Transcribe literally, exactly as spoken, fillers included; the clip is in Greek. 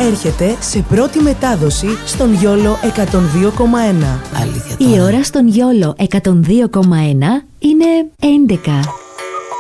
έρχεται σε πρώτη μετάδοση στον Γιόλο εκατόν δύο κόμμα ένα. Αλήθεια τώρα. Η ώρα στον Γιόλο εκατόν δύο κόμμα ένα είναι έντεκα.